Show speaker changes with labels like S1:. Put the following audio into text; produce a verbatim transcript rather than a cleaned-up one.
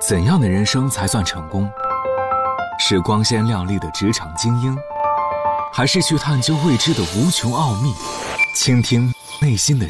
S1: 怎样的人生才算成功？是光鲜亮丽的职场精英，还是去探究未知的无穷奥秘，倾听内心的